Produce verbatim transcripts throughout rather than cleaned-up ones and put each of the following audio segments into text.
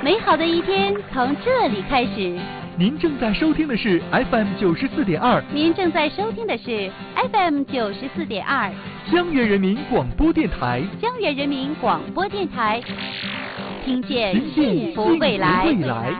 美好的一天从这里开始。 您正在收听的是 F M 九十四点二。 您正在收听的是 F M 九十四点二。 江源人民广播电台。 江源人民广播电台，听见听见幸福未来。 幸福未来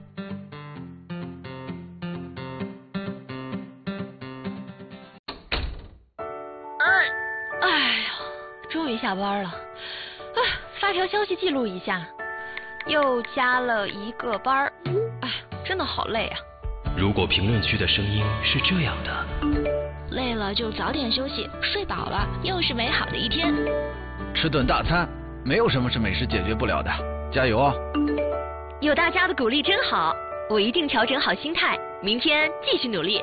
哎呀，终于下班了。哎，发条消息记录一下，又加了一个班儿。哎，真的好累啊。 如果评论区的声音是这样的， 累了就早点休息，睡饱了又是美好的一天。 吃顿大餐，没有什么是美食解决不了的，加油啊！ 有大家的鼓励真好，我一定调整好心态，明天继续努力。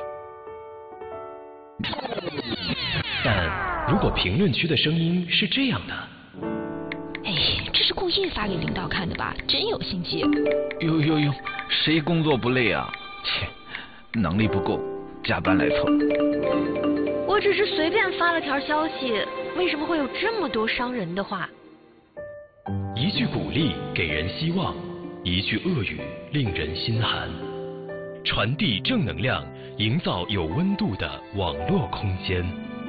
但如果评论区的声音是这样的， 哎，这是故意发给领导看的吧？真有心机。 呦呦呦，谁工作不累啊？切，能力不够，加班来凑。 我只是随便发了条消息，为什么会有这么多伤人的话？ 一句鼓励给人希望，一句恶语令人心寒。传递正能量，营造有温度的网络空间。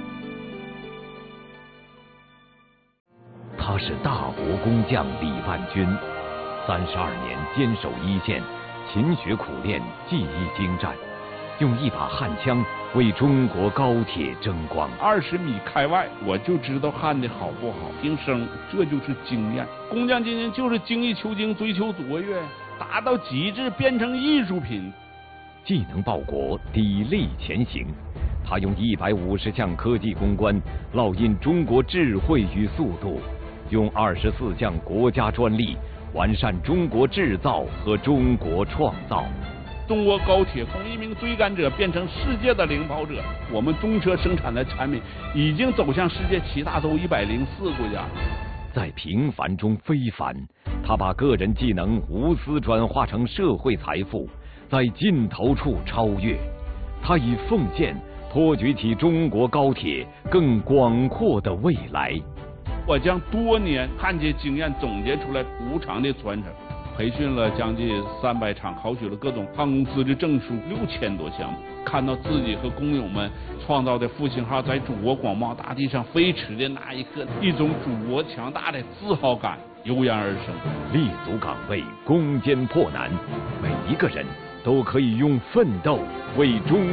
他是大国工匠李万军，三十二年坚守一线，勤学苦练，技艺精湛，用一把焊枪为中国高铁争光。 二十米开外，我就知道焊的好不好，听声，这就是经验。工匠精神就是精益求精，追求卓越，达到极致，变成艺术品。 技能报国，砥砺前行。他用一百五十项科技攻关烙印中国智慧与速度，用二十四项国家专利完善中国制造和中国创造。 中国高铁从一名追赶者变成世界的领跑者，我们中车生产的产品已经走向世界七大洲一百零四国家。 在平凡中非凡，他把个人技能无私转化成社会财富，在尽头处超越。他以奉献托举起中国高铁更广阔的未来。 我将多年焊接经验总结出来，无偿的传承。培训了将近三百场，考取了各种焊工资质证书六千多项目。看到自己和工友们创造的复兴号在祖国广袤大地上飞驰的那一刻，一种祖国强大的自豪感油然而生。 立足岗位，攻坚破难，每一个人都可以用奋斗为中